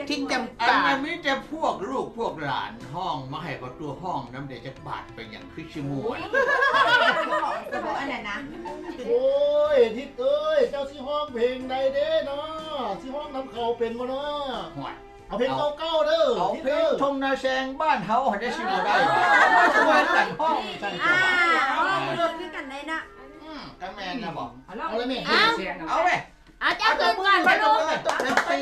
ที่จำอันกันั้ดนมีแต่พวกลูกพวกหลานห้องมาให้ประตูห้องน้ำเดชบาทไปอย่างคือชิมูนจะบอกอันไหนนะโอ้ยทิศเอ้ยเจ้าสิห้องเพลงใดเด้เนาะสิห้องนำเขาเป็นบ่เนาะห่วยเอาเพลงเก่าๆเด้อเอาทิศเพลเด้งอชมนาแซงบ้านเฮาได้ชิมูได้ช่วยกันห้องฉันอ่าก็ว่าห้องเดินด้วยกันได้นะกระแมนนะบอกเอาเลยแม่อ้าว